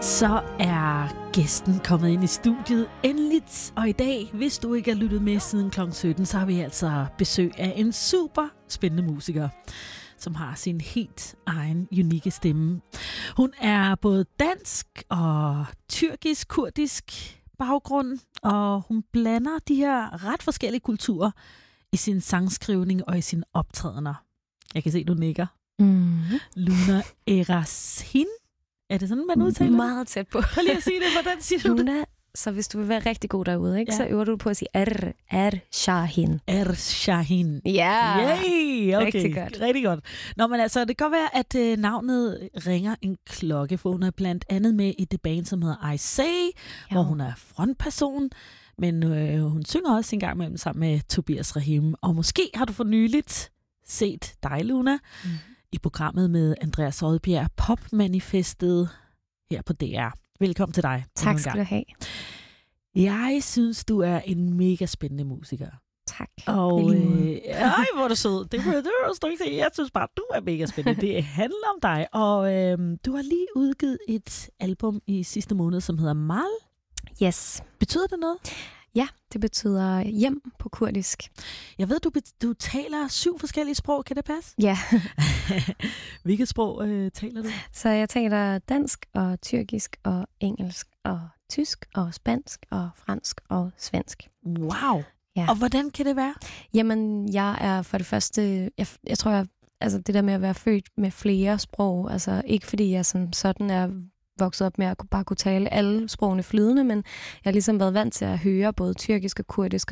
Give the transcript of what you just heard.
Så er gæsten kommet ind i studiet endeligt, og i dag, hvis du ikke har lyttet med siden kl. 17, så har vi altså besøg af en super spændende musiker, som har sin helt egen unikke stemme. Hun er både dansk og tyrkisk-kurdisk baggrund, og hun blander de her ret forskellige kulturer i sin sangskrivning og i sine optrædener. Jeg kan se, du nikker. Luna Erashin. Er det sådan, man udtaler det? Meget tæt på. Prøv lige at sige det. Hvordan siger du det? Luna, så hvis du vil være rigtig god derude, ikke, Ja. så øver du på at sige Shahin. Shahin. Ja, Yay, okay. rigtig godt. Rigtig godt. Nå, men altså, det kan godt være, at navnet ringer en klokke, for hun er blandt andet med i det band, som hedder I Say, hvor hun er frontperson, men hun synger også en gang imellem sammen med Tobias Rahim. Og måske har du for nyligt set dig, Luna, i programmet med Andreas Odbjerg, Popmanifestet her på DR. Velkommen til dig. Tak skal du have. Jeg synes, du er en mega spændende musiker. Tak. Og ej, hvor er du sød. Det var du ikke se. Jeg synes bare, du er mega spændende. Det handler om dig. Og du har lige udgivet et album i sidste måned, som hedder Mal. Yes. Betyder det noget? Ja, det betyder hjem på kurdisk. Jeg ved, du taler 7 forskellige sprog. Kan det passe? Ja. Hvilket sprog taler du? Så jeg taler dansk og tyrkisk og engelsk og tysk og spansk og fransk og svensk. Wow. Ja. Og hvordan kan det være? Jamen, jeg er for det første, jeg tror, altså det der med at være født med flere sprog, altså ikke fordi jeg som sådan er vokset op med at bare kunne tale alle sprogene flydende, men jeg har ligesom været vant til at høre både tyrkisk og kurdisk